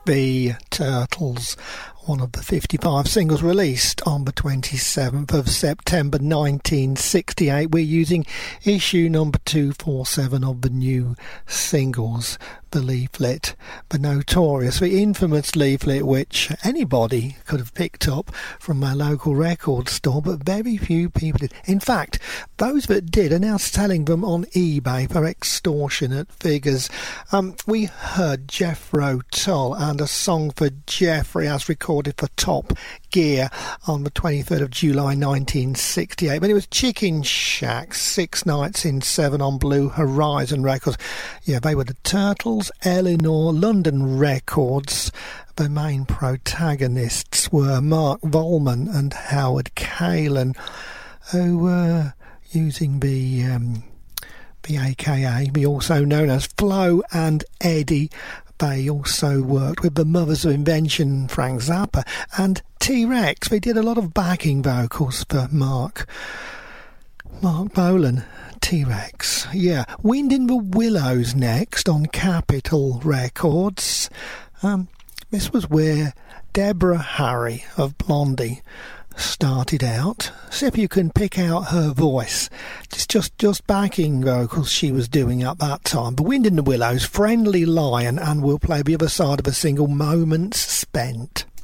The Turtles, one of the 55 singles released on the 27th of September 1968. We're using issue number 247 of the new singles, the leaflet, the notorious, the infamous leaflet which anybody could have picked up from my local record store, but very few people did. In fact, those that did are now selling them on eBay for extortionate figures. We heard Jethro Tull and a song for Jeffrey as recorded for Top Gear on the 23rd of July 1968. But it was Chicken Shack, 6 Nights in 7 on Blue Horizon Records. Yeah, they were the Turtles, Eleanor, London Records. The main protagonists were Mark Volman and Howard Kaylan, who were using the AKA, also known as Flo and Eddie. They also worked with the Mothers of Invention, Frank Zappa, and T-Rex. They did a lot of backing vocals for Mark Bolan. T-Rex, yeah. Wind in the Willows next on Capitol Records. This was where Deborah Harry of Blondie started out. See if you can pick out her voice. Just backing vocals she was doing at that time. The Wind in the Willows, Friendly Lion, and we'll play the other side of a single, Moments Spent.